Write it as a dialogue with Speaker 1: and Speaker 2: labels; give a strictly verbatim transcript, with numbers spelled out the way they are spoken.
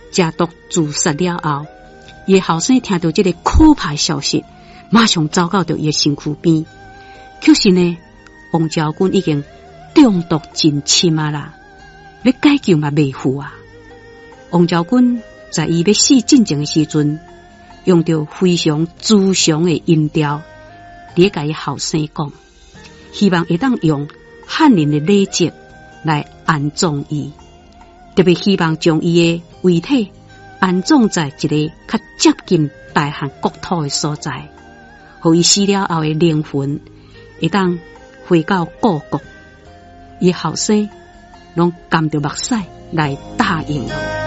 Speaker 1: 食毒自杀了后，伊的后生听到这个可怕消息，马上走到着伊的身躯边。可是呢，王昭君已经中毒真深啊啦，要解救嘛袂赴啊。王昭君在伊要死进前的时阵，用着非常慈祥的音调，咧甲伊后生讲，希望会当用汉人的礼节来安葬伊，特别希望将伊的遗体安葬在一个较接近大汉国土的所在，互伊死了后的灵魂会当回到故国。伊后生拢含着目屎来答应了。